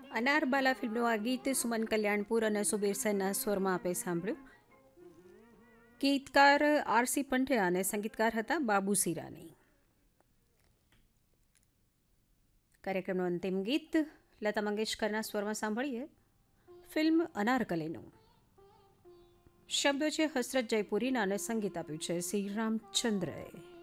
અનારબાલા ફિલ્મનું આ ગીત સુમન કલ્યાણપુર અને સુબીર સેનના સ્વરમાં આપે સાંભળ્યું. ગીતકાર આરસી પંડ્યા અને સંગીતકાર હતા બાબુ સિરાની. કાર્યક્રમનું અંતિમ ગીત લતા મંગેશકરના સ્વરમાં સાંભળીએ ફિલ્મ અનારકલીનું. શબ્દો છે હસરત જયપુરીના અને સંગીત આપ્યું છે શ્રી રામચંદ્રએ.